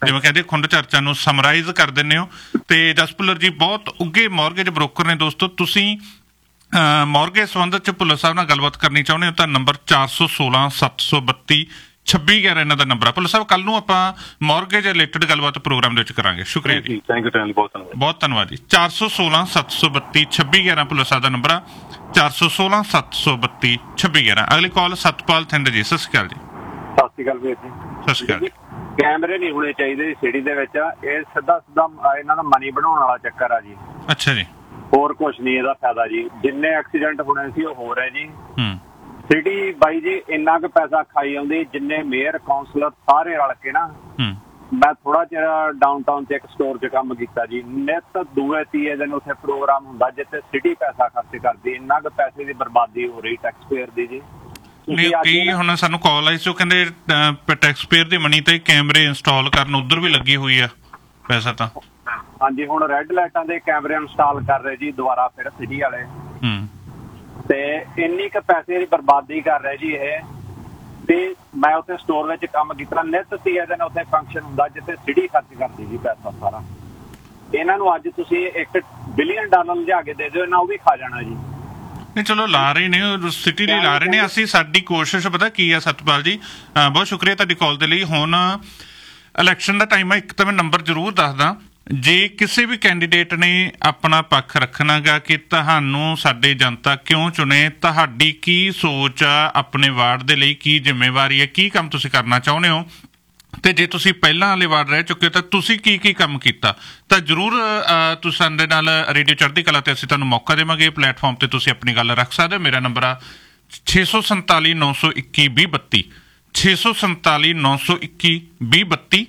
ਜਿਵੇਂ ਕਹਿੰਦੇ ਖੁੰਡ ਚਰਚਾ ਨੂੰ ਸਮਰਾਈਜ਼ ਕਰ ਦਿੰਦੇ ਹੋ। ਤੇ ਜਸਪੁਲਰ ਜੀ ਬਹੁਤ ਉੱਘੇ ਮੌਰਗੇਜ ਬ੍ਰੋਕਰ ਨੇ ਦੋਸਤੋ। ਤੁਸੀਂ ਮੌਰਗੇਜ ਸੰਬੰਧ 'ਚ ਭੁੱਲਰ ਸਾਹਿਬ ਨਾਲ ਗੱਲਬਾਤ ਕਰਨੀ ਚਾਹੁੰਦੇ ਹੋ ਤਾਂ ਨੰਬਰ 416-732-2611 ਇਹਨਾਂ ਦਾ ਨੰਬਰ ਆ। ਭੁੱਲਰ ਸਾਹਿਬ, ਕੱਲ ਨੂੰ ਆਪਾਂ ਮੌਰਗੇਜ ਰਿਲੇਟਡ ਗੱਲਬਾਤ ਪ੍ਰੋਗਰਾਮ ਦੇ ਵਿੱਚ ਕਰਾਂਗੇ। ਸ਼ੁਕਰੀਆ ਜੀ, ਬਹੁਤ ਧੰਨਵਾਦ ਜੀ। 416-732-2611 ਭੁੱਲਰ ਸਾਹਿਬ ਦਾ ਨੰਬਰ ਆ, 416-732-2611। ਅਗਲੀ ਕਾਲ ਸਤਪਾਲ ਥਿੰਦ ਜੀ, ਸਤਿ ਸ਼੍ਰੀ ਅਕਾਲ ਜੀ। ਸਤਿ ਸ਼੍ਰੀ ਅਕਾਲ ਵੀਰ ਜੀ। ਸਤਿ ਸ਼੍ਰੀ ਅਕਾਲ। ਕੈਮਰੇ ਨਹੀਂ ਹੋਣੇ ਚਾਹੀਦੇ ਸਿਟੀ ਦੇ ਵਿੱਚ, ਇਹ ਸਿੱਧਾ ਇਹਨਾਂ ਦਾ ਮਨੀ ਬਣਾਉਣ ਵਾਲਾ ਚੱਕਰ ਆ ਜੀ। ਅੱਛਾ ਜੀ। ਹੋਰ ਕੁਛ ਨਹੀਂ ਇਹਦਾ ਫਾਇਦਾ ਜੀ। ਜਿੰਨੇ ਐਕਸੀਡੈਂਟ ਹੋਣੇ ਸੀ ਉਹ ਹੋ ਰਹੇ ਜੀ। ਸਿਟੀ ਬਾਈ ਜੀ ਇੰਨਾ ਕੁ ਪੈਸਾ ਖਾਈ ਆਉਂਦੀ, ਜਿੰਨੇ ਮੇਅਰ ਕਾਉਂਸਲਰ ਸਾਰੇ ਰਲ ਕੇ ਨਾ। ਮੈਂ ਥੋੜਾ ਚਿਰ ਡਾਊਨਟਾਊਨ 'ਚ ਇੱਕ ਸਟੋਰ 'ਚ ਕੰਮ ਕੀਤਾ ਜੀ। ਨਿੱਤ ਦੂਏ ਤੀਏ ਦਿਨ ਉੱਥੇ ਪ੍ਰੋਗਰਾਮ ਹੁੰਦਾ ਜਿੱਥੇ ਸਿਟੀ ਪੈਸਾ ਖਰਚ ਕਰਦੀ। ਇੰਨਾ ਕੁ ਪੈਸੇ ਦੀ ਬਰਬਾਦੀ ਹੋ ਰਹੀ ਟੈਕਸ ਪੇਅਰ ਦੀ ਜੀ। ਕਈ ਹੁਣ ਸਾਨੂੰ ਕਾਲ ਆਈ ਸੀ, ਉਹ ਕਹਿੰਦੇ ਟੈਕਸ ਪੇਅਰ ਦੀ ਮਨੀ ਤੇ ਕੈਮਰੇ ਇੰਸਟਾਲ ਕਰਨ ਉਧਰ ਵੀ ਲੱਗੀ ਹੋਈ ਆ ਪੈਸਾ ਤਾਂ। ਹਾਂਜੀ, ਹੁਣ ਰੈੱਡ ਲਾਈਟਾਂ ਦੇ ਕੈਮਰੇ ਇੰਸਟਾਲ ਕਰ ਰਹੇ ਜੀ ਦੁਬਾਰਾ ਫਿਰ ਸਿਟੀ ਵਾਲੇ। ਤੇ ਇੰਨੀ ਕੁ ਪੈਸੇ ਦੀ ਬਰਬਾਦੀ ਕਰ ਰਹੇ ਜੀ ਇਹ। ਤੇ ਮੈਂ ਉੱਥੇ ਸਟੋਰ ਵਿੱਚ ਕੰਮ ਕੀਤਾ, ਨਿੱਤ ਤੀਏ ਦਿਨ ਉੱਥੇ ਫੰਕਸ਼ਨ ਹੁੰਦਾ ਜਿੱਥੇ ਸਿਟੀ ਖਰਚ ਕਰਦੀ ਜੀ ਪੈਸਾ ਸਾਰਾ। ਇਹਨਾਂ ਨੂੰ ਅੱਜ ਤੁਸੀਂ $1 ਬਿਲੀਅਨ ਲਿਜਾ ਕੇ ਦੇ ਦਿਓ, ਇਹਨਾਂ ਉਹ ਵੀ ਖਾ ਜਾਣਾ ਜੀ। ਨਹੀਂ ਚਲੋ ਲਾ ਰਹੇ ਨੇ, ਸਿਟੀ ਲਈ ਲਾ ਰਹੇ ਨੇ। ਅਸੀਂ ਸਾਡੀ ਕੋਸ਼ਿਸ਼ ਪਤਾ ਕੀ ਆ ਸਤਪਾਲ ਜੀ, ਬਹੁਤ ਸ਼ੁਕਰੀਆ ਤੁਹਾਡੀ ਕਾਲ ਦੇ ਲਈ। ਹੁਣ ਇਲੈਕਸ਼ਨ ਦਾ ਟਾਈਮ ਆ, ਇੱਕ ਤਾਂ ਮੈਂ ਨੰਬਰ ਜ਼ਰੂਰ ਦੱਸਦਾ। ਜੇ ਕਿਸੇ ਵੀ ਕੈਂਡੀਡੇਟ ਨੇ ਆਪਣਾ ਪੱਖ ਰੱਖਣਾ ਗਾ ਕਿ ਤੁਹਾਨੂੰ ਸਾਡੇ ਜਨਤਾ ਕਿਉਂ ਚੁਣੇ, ਤੁਹਾਡੀ ਕੀ ਸੋਚ ਆ ਆਪਣੇ ਵਾਰਡ ਦੇ ਲਈ, ਕੀ ਜ਼ਿੰਮੇਵਾਰੀ ਹੈ, ਕੀ ਕੰਮ ਤੁਸੀਂ ਕਰਨਾ ਚਾਹੁੰਦੇ ਹੋ, ਤੇ ਜੇ ਤੁਸੀਂ ਪਹਿਲਾਂ ਵਾਲੇ ਵਾਰਡ ਰਹਿ ਚੁੱਕੇ ਹੋ ਤਾਂ ਤੁਸੀਂ ਕੀ ਕੀ ਕੰਮ ਕੀਤਾ, ਤਾਂ ਜ਼ਰੂਰ ਤੁਸੀਂ ਸਾਡੇ ਨਾਲ ਰੇਡੀਓ ਚੜ੍ਹਦੀ ਕਲਾ ਤੇ ਅਸੀਂ ਤੁਹਾਨੂੰ ਮੌਕਾ ਦੇਵਾਂਗੇ। ਪਲੇਟਫਾਰਮ ਤੇ ਤੁਸੀਂ ਆਪਣੀ ਗੱਲ ਰੱਖ ਸਕਦੇ ਹੋ। ਮੇਰਾ ਨੰਬਰ ਆ 647-921-2032, 647-921-2032,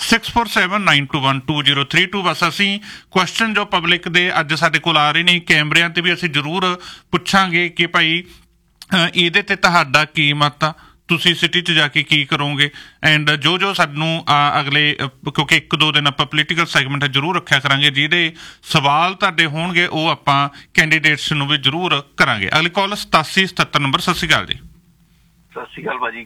6479212032। ਬਸ ਅਸੀਂ ਕੁਐਸਚਨ ਜੋ ਪਬਲਿਕ ਦੇ ਅੱਜ ਸਾਡੇ ਕੋਲ ਆ ਰਹੇ ਨੇ ਕੈਮਰਿਆਂ ਤੇ ਵੀ ਅਸੀਂ ਜ਼ਰੂਰ ਪੁੱਛਾਂਗੇ ਕਿ ਭਾਈ ਇਹਦੇ ਤੇ ਤੁਹਾਡਾ ਕੀ ਮਤ ਆ, ਤੁਸੀਂ ਸਿਟੀ 'ਚ ਜਾ ਕੇ ਕੀ ਕਰੋਗੇ। ਐਂਡ ਜੋ ਸਾਨੂੰ ਅਗਲੇ, ਕਿਉਂਕਿ 1-2 ਦਿਨ ਆਪਾਂ ਪੋਲੀਟੀਕਲ ਸੈਗਮੈਂਟ ਜ਼ਰੂਰ ਰੱਖਿਆ ਕਰਾਂਗੇ, ਜਿਹਦੇ ਸਵਾਲ ਤੁਹਾਡੇ ਹੋਣਗੇ ਉਹ ਆਪਾਂ ਕੈਂਡੀਡੇਟਸ ਨੂੰ ਵੀ ਜ਼ਰੂਰ ਕਰਾਂਗੇ। ਅਗਲੀ ਕਾਲ 8777 ਨੰਬਰ। ਸਤਿ ਸ਼੍ਰੀ ਅਕਾਲ ਜੀ। ਸਤਿ ਸ਼੍ਰੀ ਅਕਾਲ ਭਾਜੀ।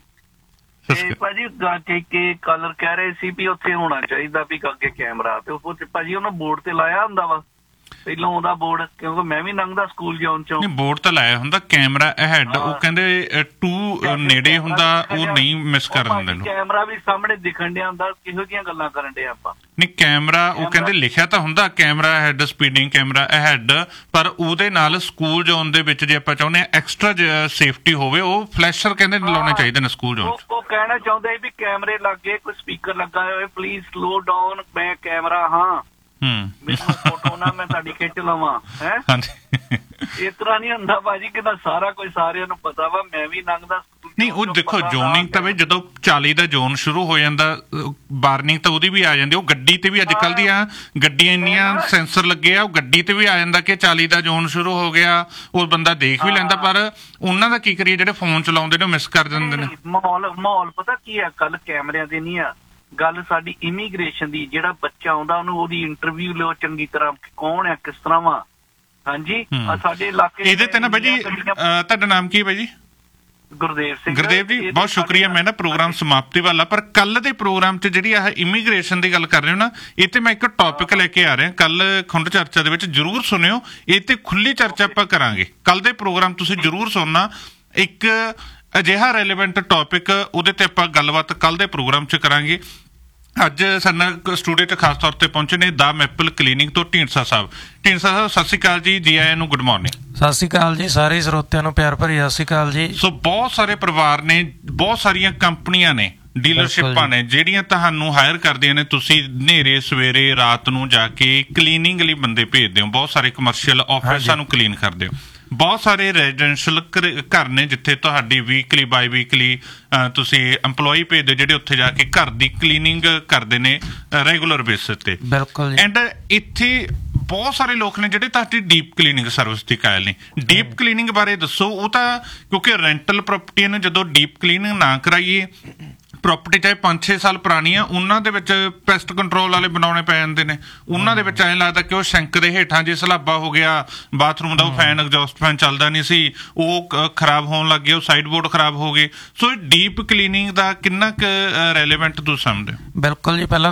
ਭਾਜੀ ਕਲਰ ਕਹਿ ਰਹੇ ਸੀ ਵੀ ਉੱਥੇ ਹੋਣਾ ਚਾਹੀਦਾ ਵੀ ਅੱਗੇ ਕੈਮਰਾ, ਤੇ ਭਾਜੀ ਉਹਨਾਂ ਬੋਰਡ ਤੇ ਲਾਇਆ ਹੁੰਦਾ ਵਾ ਪਹਿਲਾਂ ਉਹਦਾ ਬੋਰਡ, ਕਿਉਂਕਿ ਮੈਂ ਵੀ ਲੰਘਦਾ ਸਕੂਲ ਜਾਣ ਚੋਂ। ਨਹੀਂ, ਬੋਰਡ ਤਾਂ ਲਾਇਆ ਹੁੰਦਾ, ਕੈਮਰਾ ਅਹੈਡ ਉਹ ਕਹਿੰਦੇ 2 ਨੇੜੇ ਹੁੰਦਾ, ਉਹ ਨਹੀਂ ਮਿਸ ਕਰ ਦਿੰਦੇ ਨੂੰ। ਕੈਮਰਾ ਵੀ ਸਾਹਮਣੇ ਦਿਖਣ ਡਿਆ ਹੁੰਦਾ, ਕਿਹੋ ਜਿਹੀਆਂ ਗੱਲਾਂ ਕਰਨ ਡੇ ਆਪਾਂ। ਨਹੀਂ, ਕੈਮਰਾ ਉਹ ਕਹਿੰਦੇ ਲਿਖਿਆ ਤਾਂ ਹੁੰਦਾ camera ahead, speeding camera ahead, ਪਰ ਉਹਦੇ ਨਾਲ ਸਕੂਲ ਜ਼ੋਨ ਦੇ ਵਿੱਚ ਜੇ ਆਪਾਂ ਚਾਹੁੰਦੇ ਹਾਂ ਐਕਸਟਰਾ ਸੇਫਟੀ ਹੋਵੇ, ਉਹ ਫਲੈਸ਼ਰ ਕਹਿੰਦੇ ਲਾਉਣੇ ਚਾਹੀਦੇ ਨੇ ਸਕੂਲ ਜ਼ੋਨ 'ਚ। ਉਹ ਕਹਿਣਾ ਚਾਹੁੰਦੇ ਵੀ ਕੈਮਰੇ ਲੱਗੇ, ਕੋਈ ਸਪੀਕਰ ਲੱਗਾ ਹੋਵੇ, ਪਲੀਜ਼ ਸਲੋ ਡਾਊਨ, ਮੈਂ ਕੈਮਰਾ ਹਾਂ, ਫੋਟੋ ਨਾ ਮੈਂ ਤੁਹਾਡੀ ਖਿੱਚ ਲਵਾਂ। ਹੈ ਇਸ ਤਰ੍ਹਾਂ ਨਹੀਂ ਹੁੰਦਾ ਭਾਜੀ, ਕਿਦਾ ਸਾਰਾ ਕੋਈ ਸਾਰਿਆਂ ਨੂੰ ਪਤਾ ਵਾ, ਮੈਂ ਵੀ ਲੰਘਦਾ। ਨਹੀਂ, ਉਹ ਦੇਖੋ ਜ਼ੋਨਿੰਗ ਤਾਂ ਵੀ ਜਦੋਂ 40 ਦਾ ਜ਼ੋਨ ਸ਼ੁਰੂ ਹੋ ਜਾਂਦਾ, ਵਾਰਨਿੰਗ ਤਾਂ ਉਹਦੀ ਵੀ ਆ ਜਾਂਦੀ। ਉਹ ਗੱਡੀ ਤੇ ਵੀ ਅੱਜ ਕੱਲ੍ਹ ਦੀਆਂ ਗੱਡੀਆਂ ਇੰਨੀਆਂ ਸੈਂਸਰ ਲੱਗੇ ਆ, ਉਹ ਗੱਡੀ ਤੇ ਵੀ ਆ ਜਾਂਦਾ ਕਿ 40 ਦਾ ਜ਼ੋਨ ਸ਼ੁਰੂ ਹੋ ਗਿਆ, ਉਹ ਬੰਦਾ ਦੇਖ ਵੀ ਲੈਂਦਾ। ਪਰ ਉਹਨਾਂ ਦਾ ਕੀ ਕਰੀਏ, ਜਿਹੜੇ ਫੋਨ ਚਲਾਉਂਦੇ ਨੇ ਉਹ ਮਿਸ ਕਰ ਦਿੰਦੇ ਨੇ। ਮਾਹੌਲ ਪਤਾ ਕੀ ਆ, ਕੱਲ ਕੈਮਰਿਆਂ ਦੇ ਨਹੀਂ ਆ ਗੱਲ, ਸਾਡੀ ਇਮੀਗ੍ਰੇਸ਼ਨ ਦੀ। ਜਿਹੜਾ ਬੱਚਾ ਆਉਂਦਾ ਉਹਨੂੰ ਉਹਦੀ ਇੰਟਰਵਿਊ ਲਿਓ ਚੰਗੀ ਤਰ੍ਹਾਂ, ਕੌਣ ਹੈ, ਕਿਸ ਤਰ੍ਹਾਂ ਵਾ। ਹਾਂਜੀ, ਸਾਡੇ ਇਲਾਕੇ ਇਹਦੇ ਤੇ ਨਾ ਬਾਈ ਜੀ, ਤੁਹਾਡਾ ਨਾਮ ਕੀ ਹੈ ਬਾਈ ਜੀ? ਗੁਰਦੇਵ ਸਿੰਘ। ਗੁਰਦੇਵ ਜੀ, ਬਹੁਤ ਸ਼ੁਕਰੀਆ। ਮੈਂ ਨਾ ਪ੍ਰੋਗਰਾਮ ਸਮਾਪਤੀ ਵਾਲਾ, ਪਰ ਕੱਲ ਦੇ ਪ੍ਰੋਗਰਾਮ 'ਚ ਜਿਹੜੀ ਆਹ ਇਮੀਗ੍ਰੇਸ਼ਨ ਦੀ ਗੱਲ ਕਰ ਰਹੇ ਹੋ ਨਾ, ਇਹ ਤੇ ਮੈਂ ਇੱਕ ਟੌਪਿਕ ਲੈ ਕੇ ਆ ਰਿਹਾ ਕੱਲ ਖੁੰਡ ਚਰਚਾ ਦੇ ਵਿੱਚ, ਜ਼ਰੂਰ ਸੁਣਿਓ। ਇਹ ਤੇ ਖੁੱਲੀ ਚਰਚਾ ਆਪਾਂ ਕਰਾਂਗੇ ਕੱਲ ਦੇ ਪ੍ਰੋਗਰਾਮ, ਤੁਸੀਂ ਜ਼ਰੂਰ ਸੁਣਨਾ। ਇੱਕ ਅਜਿਹਾ ਰੈਲੇਵੈਂਟ ਟੌਪਿਕ, ਉਹਦੇ ਤੇ ਆਪਾਂ ਗੱਲਬਾਤ ਕੱਲ ਦੇ ਪ੍ਰੋਗਰਾਮ 'ਚ ਕਰਾਂਗੇ। ਅੱਜ ਸਾਡੇ ਨਾਲ ਸਟੂਡੀਓ 'ਚ ਖਾਸ ਤੌਰ ਤੇ ਪਹੁੰਚੇ ਨੇ ਦਾ ਮੈਪਲ ਕਲੀਨਿਕ ਤੋਂ ਢੀਂਡਸਾ ਸਾਹਿਬ। ਢੀਂਡਸਾ ਸਾਹਿਬ, ਸਤਿ ਸ਼੍ਰੀ ਅਕਾਲ ਜੀ, ਜੀ ਆਇਆਂ ਨੂੰ, ਗੁੱਡ ਮਾਰਨਿੰਗ। ਸਤਿ ਸ਼੍ਰੀ ਅਕਾਲ ਜੀ, ਸਾਰੇ ਸਰੋਤਿਆਂ ਨੂੰ ਪਿਆਰ ਭਰੀ ਸਤਿ ਸ਼੍ਰੀ ਅਕਾਲ ਜੀ। ਸੋ ਬਹੁਤ ਸਾਰੇ ਪਰਿਵਾਰ ਨੇ, ਬਹੁਤ ਸਾਰੀਆਂ ਕੰਪਨੀਆਂ ਨੇ, ਡੀਲਰਸ਼ਿਪਾਂ ਨੇ ਜਿਹੜੀਆਂ ਤੁਹਾਨੂੰ ਹਾਇਰ ਕਰਦੀਆਂ ਨੇ। ਤੁਸੀਂ ਹਨੇਰੇ ਸਵੇਰੇ ਰਾਤ ਨੂੰ ਜਾ ਕੇ ਕਲੀਨਿੰਗ ਲਈ ਬੰਦੇ ਭੇਜਦੇ ਹੋ, ਬਹੁਤ ਸਾਰੇ ਕਮਰਸ਼ੀਅਲ ਆਫਿਸਾਂ ਨੂੰ ਕਲੀਨ ਕਰਦੇ ਹੋ। ਬਹੁਤ ਸਾਰੇ ਰੈਜ਼ੀਡੈਂਸ਼ੀਅਲ ਘਰ ਨੇ ਜਿੱਥੇ ਤੁਹਾਡੀ ਵੀਕਲੀ ਬਾਈ ਵੀਕਲੀ ਤੁਸੀਂ ਇੰਪਲੋਈ ਭੇਜਦੇ ਹੋ, ਜਿਹੜੇ ਉੱਥੇ ਜਾ ਕੇ ਘਰ ਦੀ ਕਲੀਨਿੰਗ ਕਰਦੇ ਨੇ ਰੈਗੂਲਰ ਬੇਸਿਸ ਤੇ। ਬਿਲਕੁਲ। ਐਂਡ ਇੱਥੇ ਬਹੁਤ ਸਾਰੇ ਲੋਕ ਨੇ ਜਿਹੜੇ ਤੁਹਾਡੀ ਡੀਪ ਕਲੀਨਿੰਗ ਸਰਵਿਸ ਦੀ ਕਾਇਲ ਨੇ। ਡੀਪ ਕਲੀਨਿੰਗ ਬਾਰੇ ਦੱਸੋ। ਉਹ ਤਾਂ ਕਿਉਂਕਿ ਰੈਂਟਲ ਪ੍ਰਾਪਰਟੀ ਨੂੰ ਜਦੋਂ ਡੀਪ ਕਲੀਨਿੰਗ ਨਾ ਕਰਾਈਏ, ਪ੍ਰੋਪਰਟੀ ਚਾਹੇ 5-6 ਸਾਲ ਪੁਰਾਣੀ ਆ, ਉਹਨਾਂ ਦੇ ਵਿੱਚ ਪੈਸਟ ਕੰਟਰੋਲ ਵਾਲੇ ਬਣਾਉਣੇ ਪੈ ਜਾਂਦੇ ਨੇ। ਉਹਨਾਂ ਦੇ ਵਿੱਚ ਐਂ ਲੱਗਦਾ ਕਿ ਉਹ ਸ਼ੈਂਕ ਦੇ ਹੇਠਾਂ ਜੇ ਸਲਾਬਾ ਹੋ ਗਿਆ, ਬਾਥਰੂਮ ਦਾ ਉਹ ਫੈਨ, ਐਗਜ਼ੌਸਟ ਫੈਨ ਚੱਲਦਾ ਨਹੀਂ ਸੀ, ਉਹ ਖਰਾਬ ਹੋਣ ਲੱਗ ਗਿਆ, ਉਹ ਸਾਈਡ ਬੋਰਡ ਖਰਾਬ ਹੋ ਗਏ। ਸੋ ਡੀਪ ਕਲੀਨਿੰਗ ਦਾ ਕਿੰਨਾ ਕੁ ਰੈਲੇਵੈਂਟ ਤੁਸੀਂ ਸਮਝਦੇ ਹੋ? ਬਿਲਕੁਲ ਜੀ। ਪਹਿਲਾਂ